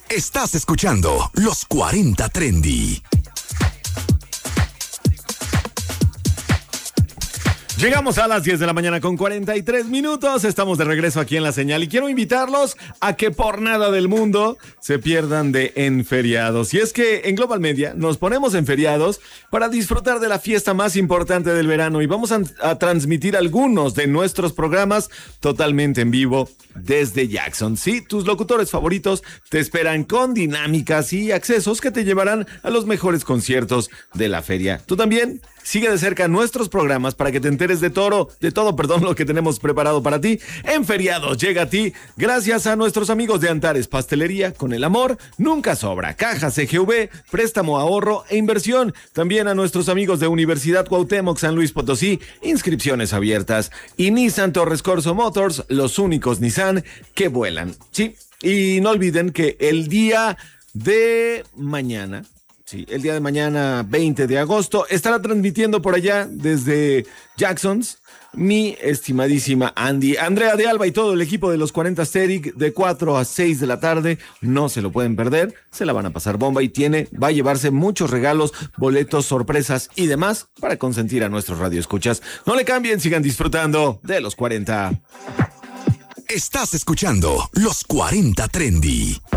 Estás escuchando Los 40 Trendy. Llegamos a las 10 de la mañana con 43 minutos. Estamos de regreso aquí en La Señal y quiero invitarlos a que por nada del mundo se pierdan de En Feriados. Y es que en Global Media nos ponemos en feriados para disfrutar de la fiesta más importante del verano y vamos a transmitir algunos de nuestros programas totalmente en vivo desde Jackson. Sí, tus locutores favoritos te esperan con dinámicas y accesos que te llevarán a los mejores conciertos de la feria. Tú también sigue de cerca nuestros programas para que te enteres de todo, lo que tenemos preparado para ti. En Feriados llega a ti gracias a nuestros amigos de Antares Pastelería. Con el amor nunca sobra. Caja CGV, préstamo, ahorro e inversión. También a nuestros amigos de Universidad Cuauhtémoc San Luis Potosí, inscripciones abiertas. Y Nissan Torres Corso Motors, los únicos Nissan que vuelan. Sí, y no olviden que el día de mañana, 20 de agosto, estará transmitiendo por allá desde Jackson's mi estimadísima Andrea de Alba y todo el equipo de los 40 Aesthetic de 4 a 6 de la tarde. No se lo pueden perder, se la van a pasar bomba y va a llevarse muchos regalos, boletos, sorpresas y demás para consentir a nuestros radioescuchas. No le cambien, sigan disfrutando de los 40. Estás escuchando Los 40 Trendy.